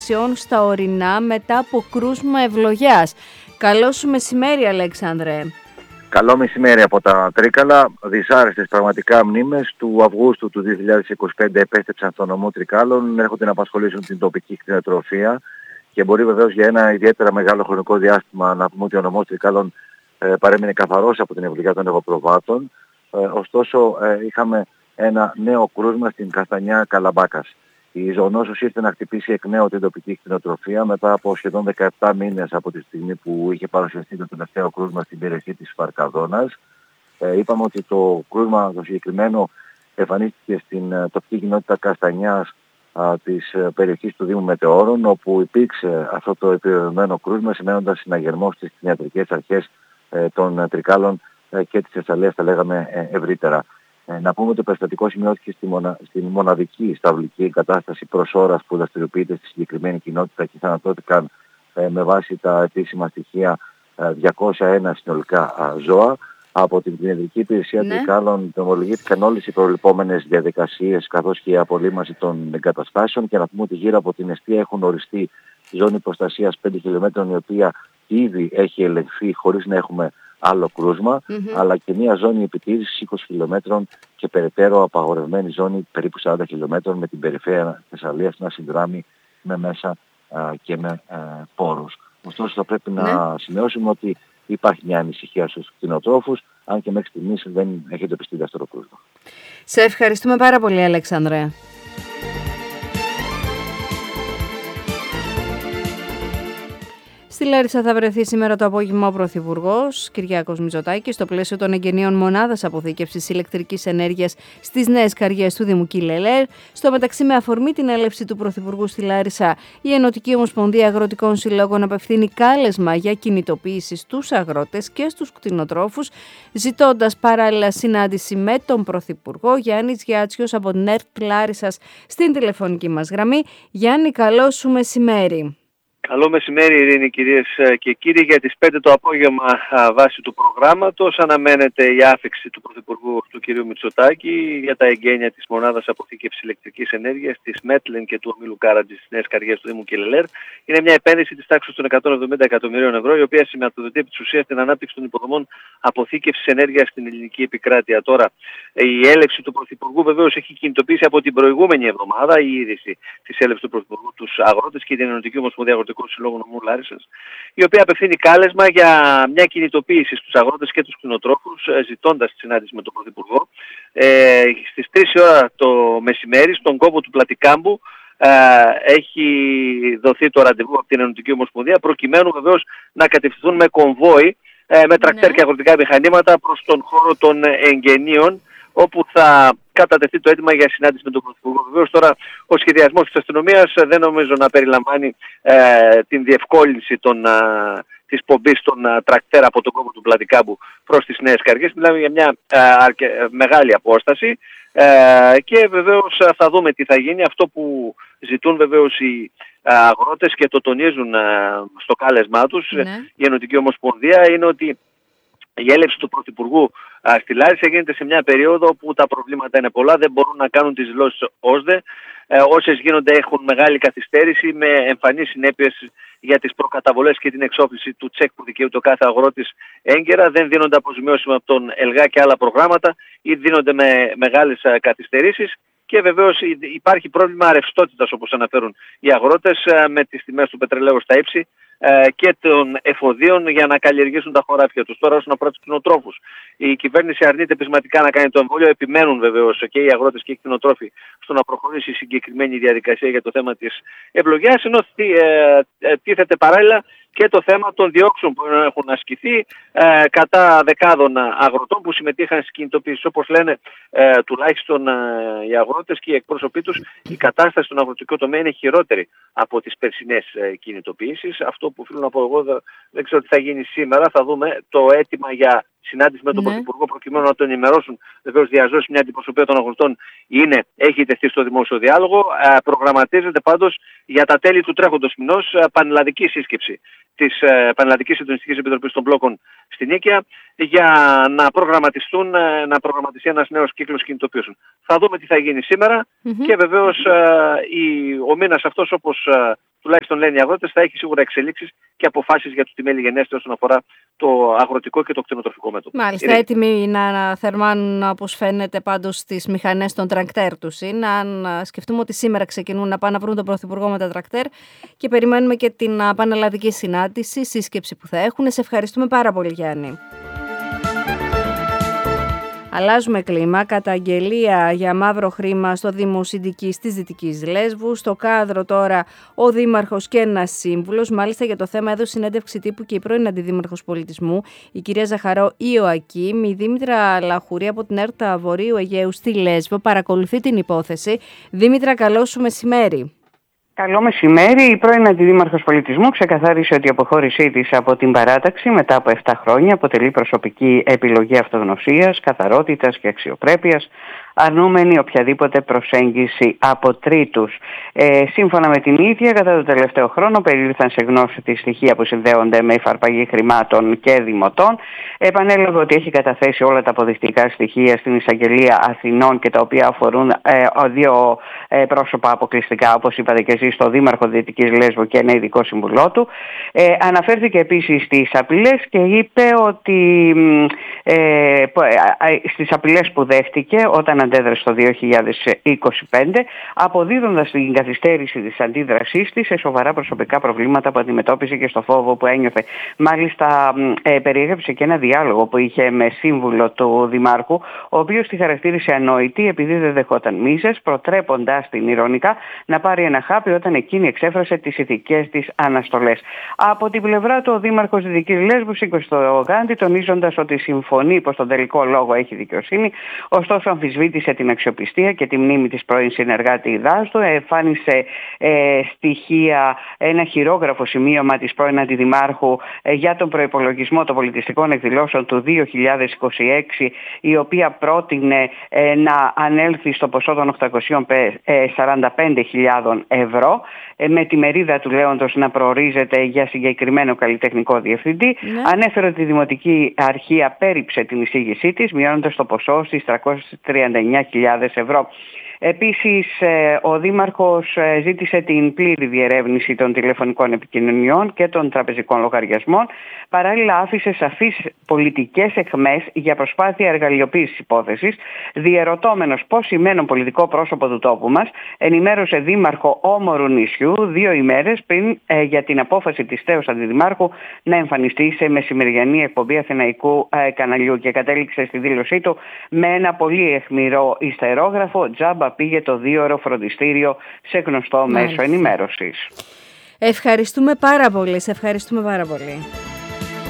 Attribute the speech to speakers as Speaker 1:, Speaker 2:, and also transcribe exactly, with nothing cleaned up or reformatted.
Speaker 1: στα ορεινά μετά από κρούσμα ευλογιάς. Καλό σου μεσημέρι, Αλέξανδρε.
Speaker 2: Καλό μεσημέρι από τα Τρίκαλα. Δυσάρεστες πραγματικά μνήμες του Αυγούστου του δύο χιλιάδες είκοσι πέντε επέστρεψαν στο νομό Τρικάλων, έρχονται να απασχολήσουν την τοπική κτηνοτροφία και μπορεί βεβαίως για ένα ιδιαίτερα μεγάλο χρονικό διάστημα να πούμε ότι ο νομός Τρικάλων ε, παρέμεινε καθαρός από την ευλογιά των εγωπροβάτων. Ε, ωστόσο ε, είχαμε ένα νέο κρούσμα στην Καστανιά Καλαμπάκας. Η ζωονόσος ήρθε να χτυπήσει εκ νέου την τοπική κτηνοτροφία μετά από σχεδόν δεκαεπτά μήνες από τη στιγμή που είχε παρουσιαστεί το τελευταίο κρούσμα στην περιοχή της Φαρκαδόνας. Ε, είπαμε ότι το κρούσμα το συγκεκριμένο εμφανίστηκε στην ε, τοπική κοινότητα Καστανιάς α, της ε, περιοχής του Δήμου Μετεώρων, όπου υπήρξε αυτό το επιβεβαιωμένο κρούσμα, σημαίνοντας συναγερμό στις κτηνιατρικές αρχές ε, των ε, Τρικάλων ε, και της Θεσσαλίας, τα λέγαμε ε, ευρύτερα. Ε, να πούμε ότι το περιστατικό σημειώθηκε στη, μονα... στη μοναδική σταυλική εγκατάσταση προς ώρας που δραστηριοποιείται στη συγκεκριμένη κοινότητα και θανατώθηκαν ε, με βάση τα επίσημα στοιχεία ε, διακόσια ένα συνολικά α, ζώα. Από την κτηνιατρική υπηρεσία
Speaker 1: Ναι.
Speaker 2: Τρικάλων ομολογήθηκαν όλες οι προβλεπόμενες διαδικασίες καθώς και η απολύμαση των εγκαταστάσεων, και να πούμε ότι γύρω από την εστία έχουν οριστεί ζώνη προστασίας πέντε χιλιόμετρων, η οποία ήδη έχει ελεγχθεί χωρίς να έχουμε άλλο κρούσμα,
Speaker 1: Mm-hmm.
Speaker 2: αλλά και μια ζώνη επιτήρησης είκοσι χιλιόμετρων και περαιτέρω απαγορευμένη ζώνη περίπου σαράντα χιλιόμετρων, με την περιφέρεια Θεσσαλίας να συνδράμει με μέσα α, και με α, πόρους. Ωστόσο θα πρέπει
Speaker 1: Ναι.
Speaker 2: να σημειώσουμε ότι υπάρχει μια ανησυχία στους κτηνοτρόφους, αν και μέχρι στιγμής δεν έχει εντοπιστεί δεύτερο κρούσμα.
Speaker 1: Σε ευχαριστούμε πάρα πολύ, Αλέξανδρε. Στη Λάρισα θα βρεθεί σήμερα το απόγευμα ο Πρωθυπουργός Κυριάκος Μητσοτάκης στο πλαίσιο των εγγενείων μονάδας αποθήκευσης ηλεκτρικής ενέργειας στις νέες καριές του Δήμου Κιλελέρ. Στο μεταξύ, με αφορμή την έλευση του Πρωθυπουργού στη Λάρισα, η Ενωτική Ομοσπονδία Αγροτικών Συλλόγων απευθύνει κάλεσμα για κινητοποίηση στους αγρότες και στους κτηνοτρόφους, ζητώντας παράλληλα συνάντηση με τον Πρωθυπουργό. Γιάννης Γιάτσιος από την ΕΡΤ Λάρισσας στην τηλεφωνική μας γραμμή. Γιάννη, καλό σου μεσημέρι.
Speaker 3: Καλό μεσημέρι, Ειρήνη, κυρίες και κύριοι. Για τις πέντε το απόγευμα, βάσει του προγράμματος, αναμένεται η άφιξη του Πρωθυπουργού του κ. Μητσοτάκη για τα εγγένεια της μονάδας αποθήκευσης ηλεκτρικής ενέργειας της Μέτλεν και του ομίλου Κάραντζη στις νέες καριές του Δήμου Κιλελέρ. Είναι μια επένδυση της τάξης των εκατόν εβδομήντα εκατομμυρίων ευρώ, η οποία σηματοδοτεί επί της ουσίας την ανάπτυξη των υποδομών αποθήκευσης ενέργειας στην ελληνική επικράτεια. Τώρα, η έλευση του Πρωθυπουργού βεβαίως έχει κινητοποιήσει από την προηγούμενη εβδομάδα η είδηση της έλευσης του Πρωθυπουργού τους αγρότες και την Ενωτική Ομοσπονδία Αγροτικών Συλλόγων νομού Λάρισσας, η οποία απευθύνει κάλεσμα για μια κινητοποίηση στους αγρότες και τους κτηνοτρόφους, ζητώντας τη συνάντηση με τον Πρωθυπουργό ε, στις τρεις η ώρα το μεσημέρι στον κόπο του Πλατικάμπου. Ε, έχει δοθεί το ραντεβού από την Ενωτική Ομοσπονδία, προκειμένου βεβαίως να κατευθυνθούν με κομβόι, ε, με τρακτέρ
Speaker 1: Ναι.
Speaker 3: και αγροτικά μηχανήματα προς τον χώρο των εγγενείων, όπου θα κατατεθεί το αίτημα για συνάντηση με τον Πρωθυπουργό. Βεβαίως τώρα ο σχεδιασμός της αστυνομίας δεν νομίζω να περιλαμβάνει ε, την διευκόλυνση των, α, της πομπής των α, τρακτέρ από τον κόπο του Πλατικάμπου προς τις νέες καριές. Μιλάμε για μια α, αρκε, μεγάλη απόσταση ε, και βεβαίως α, θα δούμε τι θα γίνει. Αυτό που ζητούν βεβαίως οι α, αγρότες και το τονίζουν α, στο κάλεσμά τους,
Speaker 1: Ναι.
Speaker 3: η Ενωτική Ομοσπονδία, είναι ότι η έλευση του Πρωθυπουργού α, στη Λάρισα γίνεται σε μια περίοδο που τα προβλήματα είναι πολλά, δεν μπορούν να κάνουν τις δηλώσεις ΩΣΔΕ. Ε, όσες γίνονται έχουν μεγάλη καθυστέρηση, με εμφανείς συνέπειες για τις προκαταβολές και την εξόφληση του τσεκ που δικαιούται ο κάθε αγρότης έγκαιρα. Δεν δίνονται αποζημιώσεις από τον ΕΛΓΑ και άλλα προγράμματα, ή δίνονται με μεγάλες α, καθυστερήσεις. Και βεβαίως υπάρχει πρόβλημα ρευστότητας, όπως αναφέρουν οι αγρότες, με τις τιμές του πετρελαίου στα ύψη και των εφοδίων για να καλλιεργήσουν τα χωράφια τους. Τώρα, όσον αφορά τους κτηνοτρόφους, η κυβέρνηση αρνείται πεισματικά να κάνει το εμβόλιο. Επιμένουν βεβαίως και οι αγρότες και οι κτηνοτρόφοι στο να προχωρήσει η συγκεκριμένη διαδικασία για το θέμα της ευλογιάς, ενώ τίθεται παράλληλα και το θέμα των διώξεων που έχουν ασκηθεί ε, κατά δεκάδων αγροτών που συμμετείχαν στις κινητοποίησεις. Όπως λένε ε, τουλάχιστον ε, οι αγρότες και οι εκπρόσωποι τους, η κατάσταση στον αγροτικό τομέα είναι χειρότερη από τις περσινές ε, κινητοποίησεις. Αυτό που οφείλω να πω εγώ, δεν, δεν ξέρω τι θα γίνει σήμερα. Θα δούμε το αίτημα για συνάντηση με τον
Speaker 1: Ναι.
Speaker 3: Πρωθυπουργό, προκειμένου να τον ενημερώσουν. Βεβαίως διαζώσει μια αντιπροσωπεία των αγροτών είναι, έχει τεθεί στο δημόσιο διάλογο. Ε, προγραμματίζεται πάντως για τα τέλη του τρέχοντος μηνός ε, πανελλαδική σύσκεψη της ε, Πανελλαδικής Συντονιστικής Επιτροπής των Μπλόκων στην Νίκαια, για να προγραμματιστούν, ε, να προγραμματιστεί ένας νέος κύκλος κινητοποιήσεων. Θα δούμε τι θα γίνει σήμερα
Speaker 1: Mm-hmm.
Speaker 3: και βεβαίως ε, η, ο μήνας αυτός, όπως ε, τουλάχιστον λένε οι αγρότες, θα έχει σίγουρα εξελίξεις και αποφάσεις για το τι μέλη γενέστε όσον αφορά το αγροτικό και το κτηνοτροφικό μέτωπο.
Speaker 1: Μάλιστα, είναι έτοιμοι να θερμάνουν, όπως φαίνεται, πάντως τις μηχανές των τρακτέρ τους είναι. Αν σκεφτούμε ότι σήμερα ξεκινούν να πάνε να βρουν τον Πρωθυπουργό με τα τρακτέρ και περιμένουμε και την πανελλαδική συνάντηση, σύσκεψη που θα έχουν. Σε ευχαριστούμε πάρα πολύ, Γιάννη. Αλλάζουμε κλίμα. Καταγγελία για μαύρο χρήμα στο Δήμο Συντικής της Δυτικής Λέσβου. Στο κάδρο τώρα ο Δήμαρχος και ένας σύμβουλος. Μάλιστα για το θέμα έδωσε συνέντευξη τύπου και η πρώην Αντιδήμαρχος Πολιτισμού, η κυρία Ζαχαρό Ιωακήμ. Η Δήμητρα Λαχουρή από την ΕΡΤΑ Βορείου Αιγαίου στη Λέσβο παρακολουθεί την υπόθεση. Δήμητρα, καλό σου μεσημέρι.
Speaker 4: Καλό μεσημέρι. Η πρώην Αντιδήμαρχος Πολιτισμού ξεκαθάρισε ότι η αποχώρησή της από την παράταξη μετά από επτά χρόνια αποτελεί προσωπική επιλογή αυτογνωσίας, καθαρότητας και αξιοπρέπειας, αρνούμενη οποιαδήποτε προσέγγιση από τρίτους. Ε, σύμφωνα με την ίδια, κατά το τελευταίο χρόνο περιήλθαν σε γνώση τη στοιχεία που συνδέονται με υφαρπαγή χρημάτων και δημοτών. Επανέλαβε ότι έχει καταθέσει όλα τα αποδεικτικά στοιχεία στην Εισαγγελία Αθηνών και τα οποία αφορούν ε, δύο ε, πρόσωπα αποκλειστικά, όπως είπατε και εσείς, τον Δήμαρχο Δυτικής Λέσβου και ένα ειδικό συμβουλό του. Ε, αναφέρθηκε επίσης στις απειλές και είπε ότι ε, στις απειλές που δέχτηκε όταν αντέδρασε το δύο χιλιάδες είκοσι πέντε, αποδίδοντας την καθυστέρηση της αντίδρασής της σε σοβαρά προσωπικά προβλήματα που αντιμετώπιζε και στο φόβο που ένιωθε. Μάλιστα, ε, περιέγραψε και ένα διάλογο που είχε με σύμβουλο του Δημάρχου, ο οποίος τη χαρακτήρισε ανόητη επειδή δεν δεχόταν μίζες, προτρέποντάς την ηρωνικά να πάρει ένα χάπι όταν εκείνη εξέφρασε τις ηθικές της αναστολές. Από την πλευρά του, ο Δήμαρχος Δυτικής Λέσβου σήκωσε το γάντι, τονίζοντας ότι συμφωνεί πως τον τελικό λόγο έχει δικαιοσύνη, ωστόσο αμφισβήτησε την αξιοπιστία και τη μνήμη της πρώην συνεργάτη δάστου, εμφάνισε ε, στοιχεία, ένα χειρόγραφο σημείωμα της πρώην Αντιδημάρχου ε, για τον προϋπολογισμό των πολιτιστικών εκδηλώσεων του δύο χιλιάδες είκοσι έξι, η οποία πρότεινε ε, να ανέλθει στο ποσό των οκτακόσιες σαράντα πέντε χιλιάδες ευρώ, ε, με τη μερίδα του λέοντος να προορίζεται για συγκεκριμένο καλλιτεχνικό διευθυντή. Ναι. Ανέφερε ότι η Δημοτική Αρχή απέρριψε την εισήγησή της, μειώνοντας το ποσό στις τριακόσιες τριάντα εννέα χιλιάδες ευρώ. Επίσης, ο Δήμαρχος ζήτησε την πλήρη διερεύνηση των τηλεφωνικών επικοινωνιών και των τραπεζικών λογαριασμών. Παράλληλα, άφησε σαφείς πολιτικές αιχμές για προσπάθεια εργαλειοποίησης υπόθεσης. Διερωτώμενος πώς σημαίνον πολιτικό πρόσωπο του τόπου μας, ενημέρωσε Δήμαρχο όμορου νησιού δύο ημέρες πριν ε, για την απόφαση της τέως Αντιδημάρχου να εμφανιστεί σε μεσημεριανή εκπομπή Αθηναϊκού ε, καναλιού και κατέληξε στη δήλωσή του με ένα πολύ αιχμηρό ιστερόγραφο: τζάμπα πήγε το δίωρο φροντιστήριο σε γνωστό μέσο ενημέρωσης.
Speaker 1: Ευχαριστούμε πάρα πολύ. Σε ευχαριστούμε πάρα πολύ.